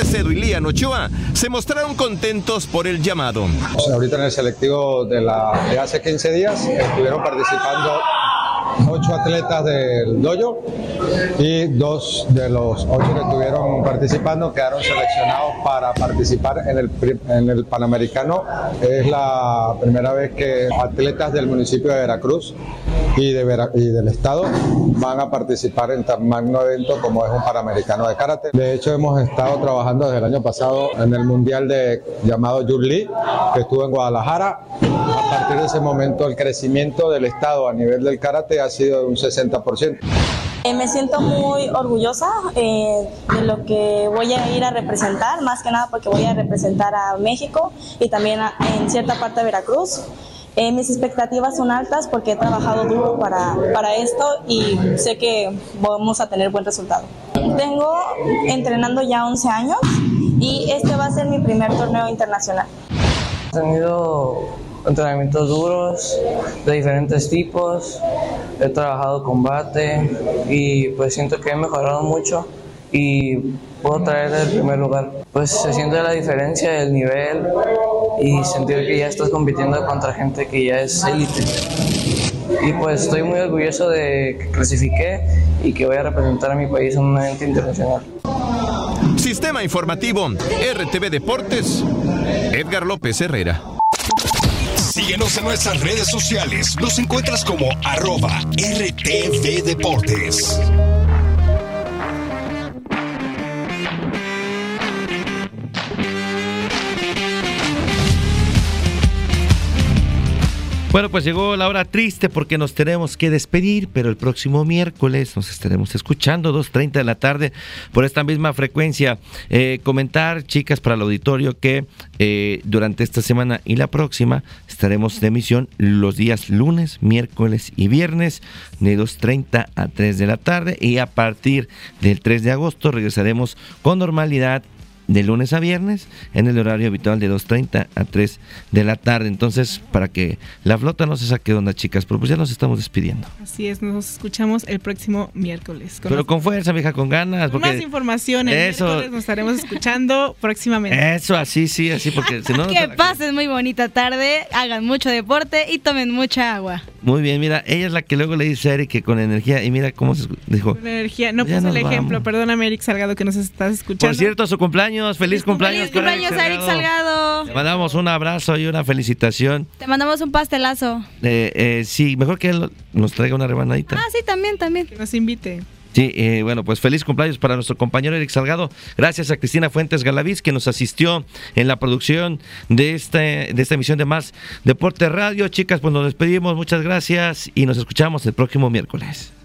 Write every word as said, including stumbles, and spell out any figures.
Salcedo y Lian Ochoa se mostraron contentos por el llamado. Ahorita en el selectivo de, la, de hace quince días estuvieron participando ocho atletas del dojo y dos de los ocho que estuvieron participando quedaron seleccionados para participar en el, en el Panamericano. Es la primera vez que atletas del municipio de Veracruz y, de Vera, y del estado van a participar en tan magno evento como es un Panamericano de Karate. De hecho, hemos estado trabajando desde el año pasado en el mundial de, llamado Yurli, que estuvo en Guadalajara. A partir de ese momento, el crecimiento del estado a nivel del karate ha sido de un sesenta por ciento. Me siento muy orgullosa eh, de lo que voy a ir a representar, más que nada porque voy a representar a México y también a, en cierta parte de Veracruz. Eh, mis expectativas son altas porque he trabajado duro para, para esto y sé que vamos a tener buen resultado. Tengo entrenando ya once años y este va a ser mi primer torneo internacional. He tenido entrenamientos duros de diferentes tipos, he trabajado combate y pues siento que he mejorado mucho y puedo traer el primer lugar. Pues se siente la diferencia del nivel y sentir que ya estás compitiendo contra gente que ya es élite. Y pues estoy muy orgulloso de que clasifiqué y que voy a representar a mi país en un evento internacional. Sistema Informativo R T V Deportes, Edgar López Herrera. Síguenos en nuestras redes sociales. Nos encuentras como arroba R T V Deportes. Bueno, pues llegó la hora triste porque nos tenemos que despedir, pero el próximo miércoles nos estaremos escuchando, dos treinta de la tarde, por esta misma frecuencia. Eh, comentar, chicas, para el auditorio que eh, durante esta semana y la próxima estaremos de emisión los días lunes, miércoles y viernes de dos treinta a tres de la tarde, y a partir del tres de agosto regresaremos con normalidad de lunes a viernes en el horario habitual de dos treinta a tres de la tarde. Entonces, para que la flota no se saque de onda, chicas, pero pues ya nos estamos despidiendo. Así es, nos escuchamos el próximo miércoles. Con pero los... con fuerza, vieja, con ganas. Con más información el eso... miércoles nos estaremos escuchando próximamente. Eso, así, sí, así, porque si no... Que pasen muy bonita tarde, hagan mucho deporte y tomen mucha agua. Muy bien, mira, ella es la que luego le dice a Eric que con energía, y mira cómo se dijo. Con energía, no puse el ejemplo, vamos. Perdóname, Eric Salgado, que nos estás escuchando. Por cierto, su cumpleaños. Feliz cumpleaños, feliz cumpleaños a Eric Salgado. Te mandamos un abrazo y una felicitación. Te mandamos un pastelazo. Eh, eh, sí, mejor que él nos traiga una rebanadita. Ah, sí, también, también. Que nos invite. Sí, eh, bueno, pues feliz cumpleaños para nuestro compañero Eric Salgado. Gracias a Cristina Fuentes Galaviz, que nos asistió en la producción de, este, de esta emisión de Más Deporte Radio. Chicas, pues nos despedimos. Muchas gracias y nos escuchamos el próximo miércoles.